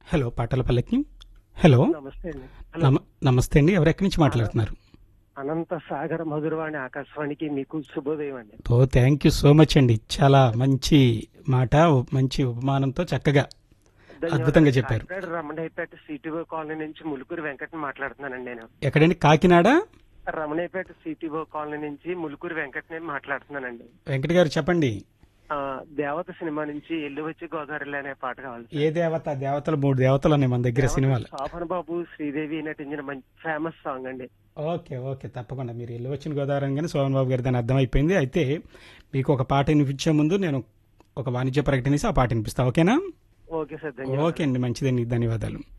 Hello పాటల పల్లకి. Hello. నమస్తే అండి. హలో. నమస్తే అండి, ఎవరు ఎక్కడి నుంచి మాట్లాడుతున్నారు? అనంత సాగర మధురవాణి ఆకాశవాణికి మీకు శుభోదయం అండి. ఓ థ్యాంక్ యూ సో మచ్ అండి, చాలా మంచి మాట, మంచి ఉపమానంతో చక్కగా అద్భుతంగా చెప్పారు. కాకినాడ రమణయ్యపేట సిటీఓ కాలనీ నుంచి ములుకూరు వెంకట్ని మాట్లాడుతున్నానండి. నేను ఎక్కడండి? కాకినాడ రమణయ్యపేట సిటీఓ కాలనీ నుంచి ములుకూరు వెంకట్ని మాట్లాడుతున్నానండి. వెంకట గారు చెప్పండి. దేవత సినిమా నుంచి ఎల్లు వచ్చి గోదావరిలో అనే పాట కావాలి. ఏ దేవత? దేవతలు 3 దేవతలు ఉన్నాయి మన దగ్గర సినిమాలు. శోభన్ బాబు శ్రీదేవి నటించిన మంచి ఫేమస్ సాంగ్ అండి. ఓకే ఓకే, తప్పకుండా. మీరు ఇల్లు వచ్చిన గోదావరి అనగానే సోమన్ బాబు గారి దాని అర్థమైపోయింది. అయితే మీకు ఒక పాట వినిపించే ముందు నేను ఒక వాణిజ్య ప్రకటన ఇసి ఆ పాట వినిపిస్తా, ఓకేనా? ఓకే సార్, ఓకే అండి, మంచిదండి, ధన్యవాదాలు.